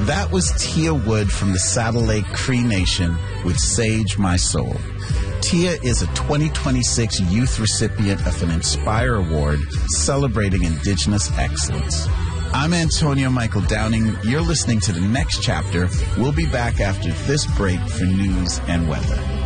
That was Tia Wood from the Saddle Lake Cree Nation with Sage My Soul. Tia is a 2026 youth recipient of an Inspire Award celebrating Indigenous excellence. I'm Antonio Michael Downing. You're listening to The Next Chapter. We'll be back after this break for news and weather.